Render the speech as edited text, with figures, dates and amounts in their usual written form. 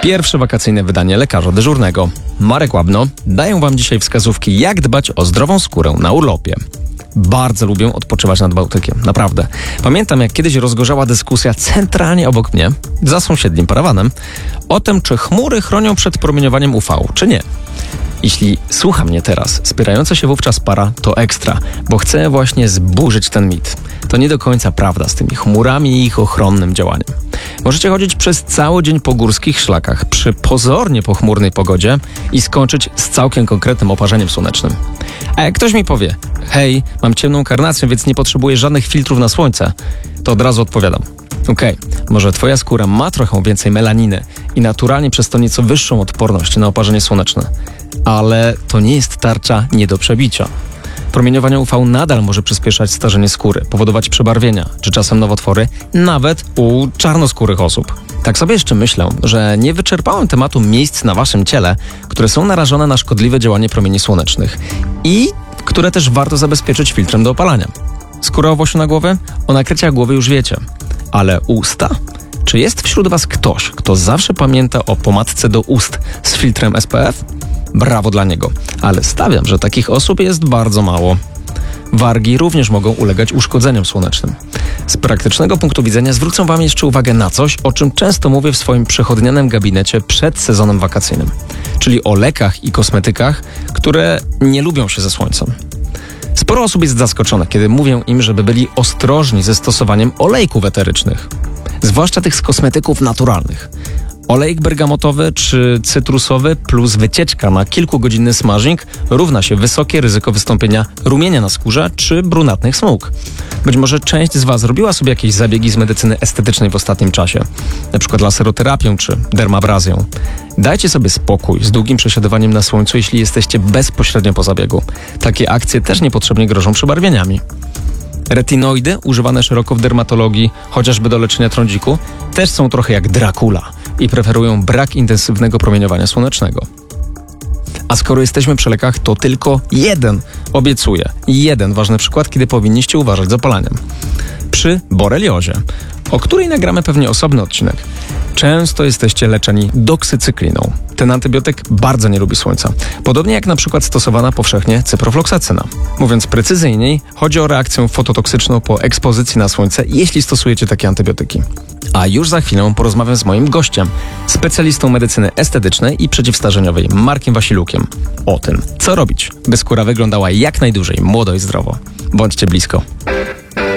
Pierwsze wakacyjne wydanie lekarza dyżurnego. Marek Łabno dają Wam dzisiaj wskazówki, jak dbać o zdrową skórę na urlopie. Bardzo lubię odpoczywać nad Bałtykiem, naprawdę. Pamiętam, jak kiedyś rozgorzała dyskusja centralnie obok mnie, za sąsiednim parawanem, o tym, czy chmury chronią przed promieniowaniem UV, czy nie. Jeśli słucha mnie teraz spierająca się wówczas para, to ekstra, bo chcę właśnie zburzyć ten mit. To nie do końca prawda z tymi chmurami i ich ochronnym działaniem. Możecie chodzić przez cały dzień po górskich szlakach przy pozornie pochmurnej pogodzie i skończyć z całkiem konkretnym oparzeniem słonecznym. A jak ktoś mi powie, hej, mam ciemną karnację, więc nie potrzebuję żadnych filtrów na słońce, to od razu odpowiadam. Okej, może twoja skóra ma trochę więcej melaniny i naturalnie przez to nieco wyższą odporność na oparzenie słoneczne, ale to nie jest tarcza nie do przebicia. Promieniowanie UV nadal może przyspieszać starzenie skóry, powodować przebarwienia, czy czasem nowotwory, nawet u czarnoskórych osób. Tak sobie jeszcze myślę, że nie wyczerpałem tematu miejsc na waszym ciele, które są narażone na szkodliwe działanie promieni słonecznych i które też warto zabezpieczyć filtrem do opalania. Skóra owłosiona na głowie? O nakryciach głowy już wiecie. Ale usta? Czy jest wśród was ktoś, kto zawsze pamięta o pomadce do ust z filtrem SPF? Brawo dla niego, ale stawiam, że takich osób jest bardzo mało. Wargi również mogą ulegać uszkodzeniom słonecznym. Z praktycznego punktu widzenia zwrócę wam jeszcze uwagę na coś, o czym często mówię w swoim przechodnianym gabinecie przed sezonem wakacyjnym, czyli o lekach i kosmetykach, które nie lubią się ze słońcem. Sporo osób jest zaskoczonych, kiedy mówię im, żeby byli ostrożni ze stosowaniem olejków eterycznych, zwłaszcza tych z kosmetyków naturalnych. Olejek bergamotowy czy cytrusowy plus wycieczka na kilkugodzinny smażing równa się wysokie ryzyko wystąpienia rumienia na skórze czy brunatnych smug. Być może część z was robiła sobie jakieś zabiegi z medycyny estetycznej w ostatnim czasie, np. laseroterapią czy dermabrazją. Dajcie sobie spokój z długim przesiadywaniem na słońcu, jeśli jesteście bezpośrednio po zabiegu. Takie akcje też niepotrzebnie grożą przebarwieniami. Retinoidy, używane szeroko w dermatologii, chociażby do leczenia trądziku, też są trochę jak Dracula i preferują brak intensywnego promieniowania słonecznego. A skoro jesteśmy przy lekach, to tylko obiecuję, jeden ważny przykład, kiedy powinniście uważać z opalaniem. Przy boreliozie, o której nagramy pewnie osobny odcinek, często jesteście leczeni doksycykliną. Ten antybiotyk bardzo nie lubi słońca. Podobnie jak na przykład stosowana powszechnie cyprofloksacyna. Mówiąc precyzyjniej, chodzi o reakcję fototoksyczną po ekspozycji na słońce, jeśli stosujecie takie antybiotyki. A już za chwilę porozmawiam z moim gościem, specjalistą medycyny estetycznej i przeciwstarzeniowej Markiem Wasilukiem, o tym, co robić, by skóra wyglądała jak najdłużej młodo i zdrowo. Bądźcie blisko.